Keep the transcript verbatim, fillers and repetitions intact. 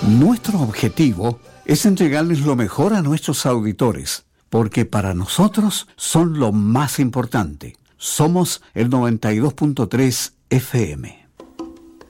Nuestro objetivo es entregarles lo mejor a nuestros auditores, porque para nosotros son lo más importante. Somos el noventa y dos punto tres F M.